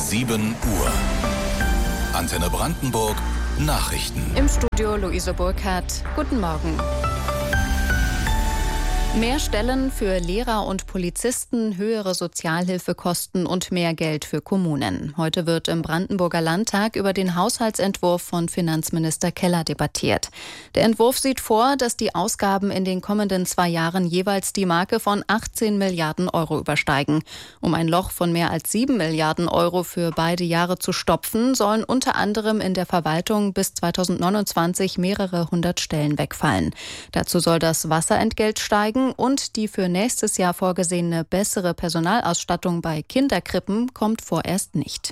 7 Uhr. Antenne Brandenburg Nachrichten. Im Studio Luise Burkhardt. Guten Morgen. Mehr Stellen für Lehrer und Polizisten, höhere Sozialhilfekosten und mehr Geld für Kommunen. Heute wird im Brandenburger Landtag über den Haushaltsentwurf von Finanzminister Keller debattiert. Der Entwurf sieht vor, dass die Ausgaben in den kommenden 2 Jahren jeweils die Marke von 18 Milliarden Euro übersteigen. Um ein Loch von mehr als 7 Milliarden Euro für beide Jahre zu stopfen, sollen unter anderem in der Verwaltung bis 2029 mehrere hundert Stellen wegfallen. Dazu soll das Wasserentgelt steigen und die für nächstes Jahr vorgesehene bessere Personalausstattung bei Kinderkrippen kommt vorerst nicht.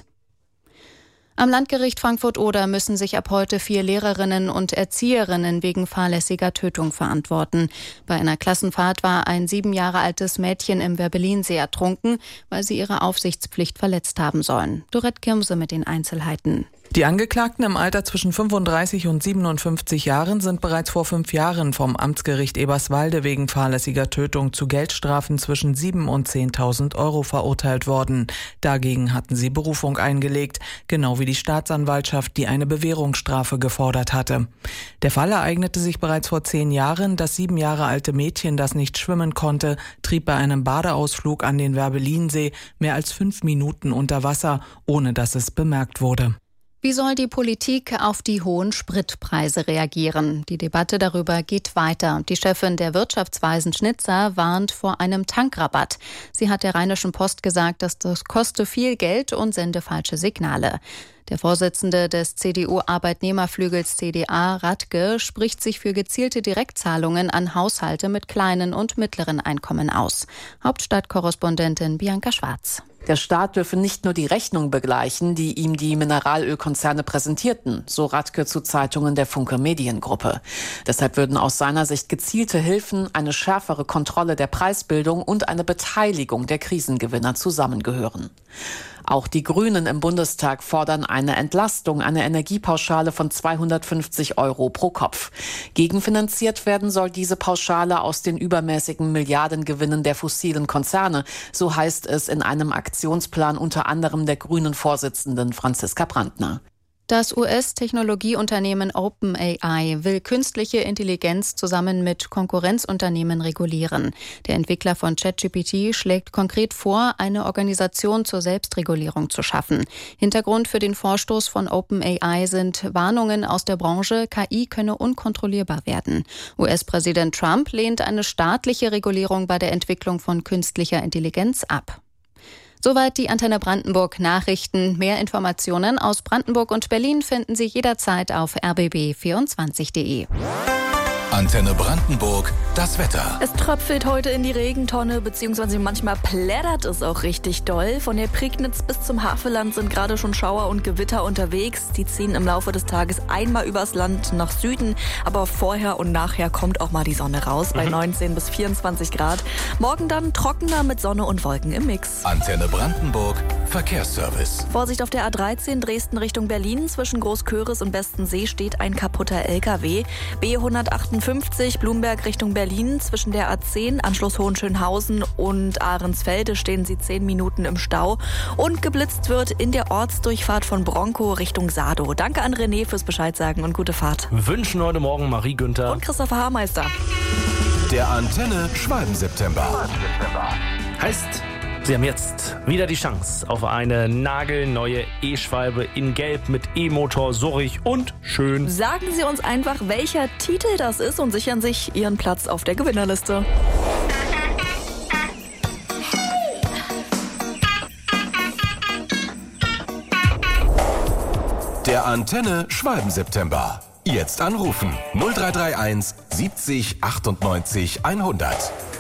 Am Landgericht Frankfurt-Oder müssen sich ab heute 4 Lehrerinnen und Erzieherinnen wegen fahrlässiger Tötung verantworten. Bei einer Klassenfahrt war ein 7 Jahre altes Mädchen im Werbelinsee ertrunken, weil sie ihre Aufsichtspflicht verletzt haben sollen. Dorette Kirmse mit den Einzelheiten. Die Angeklagten im Alter zwischen 35 und 57 Jahren sind bereits vor 5 Jahren vom Amtsgericht Eberswalde wegen fahrlässiger Tötung zu Geldstrafen zwischen 7.000 und 10.000 Euro verurteilt worden. Dagegen hatten sie Berufung eingelegt, genau wie die Staatsanwaltschaft, die eine Bewährungsstrafe gefordert hatte. Der Fall ereignete sich bereits vor 10 Jahren. Das 7 Jahre alte Mädchen, das nicht schwimmen konnte, trieb bei einem Badeausflug an den Werbelinsee mehr als 5 Minuten unter Wasser, ohne dass es bemerkt wurde. Wie soll die Politik auf die hohen Spritpreise reagieren? Die Debatte darüber geht weiter. Die Chefin der Wirtschaftsweisen Schnitzer warnt vor einem Tankrabatt. Sie hat der Rheinischen Post gesagt, dass das koste viel Geld und sende falsche Signale. Der Vorsitzende des CDU-Arbeitnehmerflügels CDA, Radke, spricht sich für gezielte Direktzahlungen an Haushalte mit kleinen und mittleren Einkommen aus. Hauptstadtkorrespondentin Bianca Schwarz. Der Staat dürfe nicht nur die Rechnung begleichen, die ihm die Mineralölkonzerne präsentierten, so Radke zu Zeitungen der Funke Mediengruppe. Deshalb würden aus seiner Sicht gezielte Hilfen, eine schärfere Kontrolle der Preisbildung und eine Beteiligung der Krisengewinner zusammengehören. Auch die Grünen im Bundestag fordern eine Entlastung, eine Energiepauschale von 250 Euro pro Kopf. Gegenfinanziert werden soll diese Pauschale aus den übermäßigen Milliardengewinnen der fossilen Konzerne, so heißt es in einem Aktionsplan unter anderem der Grünen-Vorsitzenden Franziska Brandner. Das US-Technologieunternehmen OpenAI will künstliche Intelligenz zusammen mit Konkurrenzunternehmen regulieren. Der Entwickler von ChatGPT schlägt konkret vor, eine Organisation zur Selbstregulierung zu schaffen. Hintergrund für den Vorstoß von OpenAI sind Warnungen aus der Branche, KI könne unkontrollierbar werden. US-Präsident Trump lehnt eine staatliche Regulierung bei der Entwicklung von künstlicher Intelligenz ab. Soweit die Antenne Brandenburg Nachrichten. Mehr Informationen aus Brandenburg und Berlin finden Sie jederzeit auf rbb24.de. Antenne Brandenburg, das Wetter. Es tröpfelt heute in die Regentonne, beziehungsweise manchmal plättert es auch richtig doll. Von der Prignitz bis zum Havelland sind gerade schon Schauer und Gewitter unterwegs. Die ziehen im Laufe des Tages einmal übers Land nach Süden, aber vorher und nachher kommt auch mal die Sonne raus bei 19 bis 24 Grad. Morgen dann trockener mit Sonne und Wolken im Mix. Antenne Brandenburg, Verkehrsservice. Vorsicht auf der A13 Dresden Richtung Berlin. Zwischen Großköris und Bestensee steht ein kaputter LKW. B158 Blumberg Richtung Berlin. Zwischen der A10 Anschluss Hohenschönhausen und Ahrensfelde stehen Sie 10 Minuten im Stau. Und geblitzt wird in der Ortsdurchfahrt von Bronkow Richtung Sado. Danke an René fürs Bescheid sagen und gute Fahrt. Wünschen heute Morgen Marie Günther Und Christopher Haarmeister. Der Antenne Schwalben-September. Heißt, Sie haben jetzt wieder die Chance auf eine nagelneue E-Schwalbe in Gelb mit E-Motor, surrig und schön. Sagen Sie uns einfach, welcher Titel das ist und sichern sich Ihren Platz auf der Gewinnerliste. Der Antenne Schwalben-September. Jetzt anrufen 0331 70 98 100.